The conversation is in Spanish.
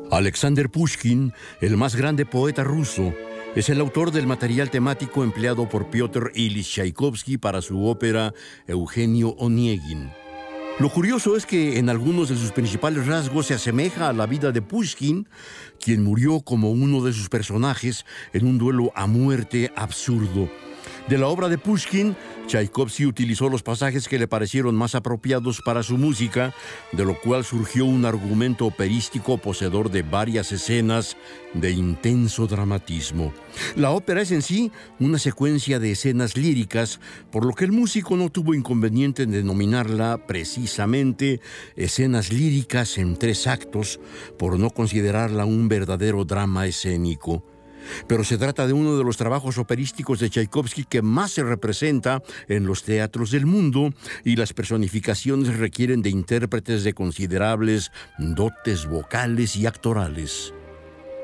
Alexander Pushkin, el más grande poeta ruso, es el autor del material temático empleado por Piotr Ilich Tchaikovsky para su ópera Eugenio Onegin. Lo curioso es que en algunos de sus principales rasgos se asemeja a la vida de Pushkin, quien murió como uno de sus personajes en un duelo a muerte absurdo. De la obra de Pushkin, Tchaikovsky utilizó los pasajes que le parecieron más apropiados para su música, de lo cual surgió un argumento operístico poseedor de varias escenas de intenso dramatismo. La ópera es en sí una secuencia de escenas líricas, por lo que el músico no tuvo inconveniente en denominarla precisamente escenas líricas en 3 actos, por no considerarla un verdadero drama escénico. Pero se trata de uno de los trabajos operísticos de Tchaikovsky que más se representa en los teatros del mundo, y las personificaciones requieren de intérpretes de considerables dotes vocales y actorales.